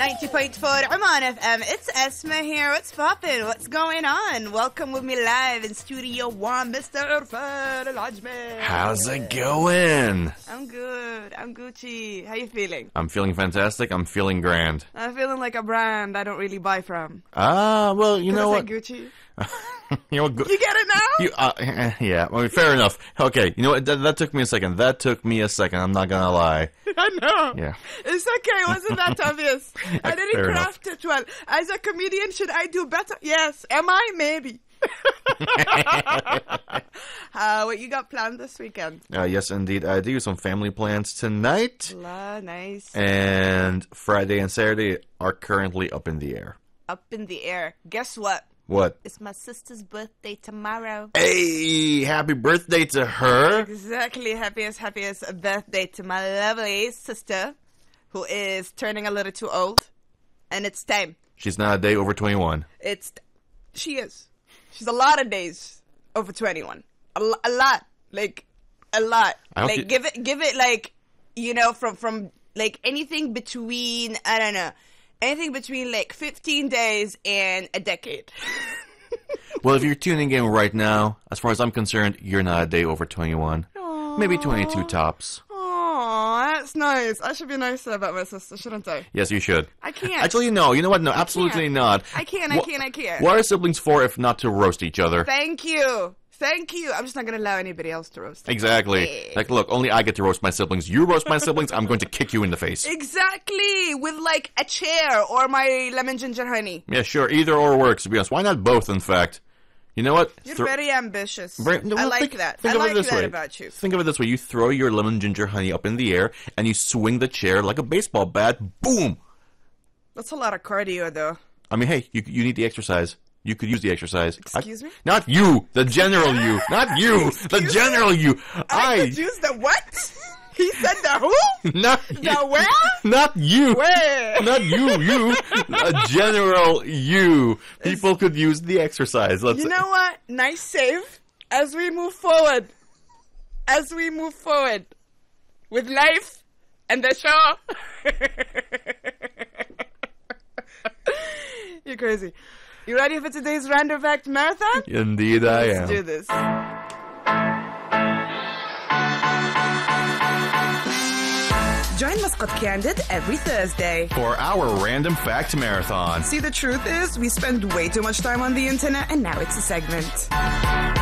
90.4 Oman FM. It's Esma here. What's poppin'? What's going on? Welcome with me live in Studio 1, Mr. Irfan Al-Ajmi. How's it going? I'm good. I'm Gucci. How you feeling? I'm feeling fantastic. I'm feeling grand. I'm feeling like a brand I don't really buy from. Well, you know what? Gucci? You know, You get it now? Yeah, well, fair enough. Okay, you know what? That took me a second. I'm not gonna lie. I know. Yeah. It's okay. It wasn't that obvious. I didn't Fair craft it well. As a comedian, should I do better? Yes. Am I? Maybe. What you got planned this weekend? Yes, indeed. I do some family plans tonight. Nice. And Friday and Saturday are currently up in the air. Up in the air. Guess what? What? It's my sister's birthday tomorrow. Hey, happy birthday to her. Exactly. Happiest birthday to my lovely sister, who is turning a little too old. And it's time. She's not a day over 21. She is. She's a lot of days over 21. A lot. Like, a lot. Like, give it like, you know, from like anything between, I don't know, anything between like 15 days and a decade. Well, if you're tuning in right now, as far as I'm concerned, you're not a day over 21. Aww. Maybe 22 tops. Aw, that's nice. I should be nicer about my sister, shouldn't I? Yes, you should. I can't. Actually, no. You know what? No, absolutely not. I can't. What are siblings for if not to roast each other? Thank you. I'm just not going to allow anybody else to roast them. Exactly. Yeah. Like, look, only I get to roast my siblings. You roast my siblings, I'm going to kick you in the face. Exactly. With like a chair or my lemon ginger honey. Yeah, sure. Either or works, to be honest. Why not both, in fact? You know what? You're very ambitious. I like that. I like that about you. Think of it this way. You throw your lemon ginger honey up in the air, and you swing the chair like a baseball bat. Boom! That's a lot of cardio, though. I mean, hey, you need the exercise. You could use the exercise. Excuse me? Not you! The general you! Not you! The general you! I could use the what? He said the who? Not the where? Not you! Where? Not you! A general you! People could use the exercise. You know what? Nice save. As we move forward with life and the show. You're crazy. You ready for today's Random Fact Marathon? Indeed I am. Let's do this. Join Mascot Candid every Thursday for our Random Fact Marathon. See, the truth is, we spend way too much time on the internet, and now it's a segment.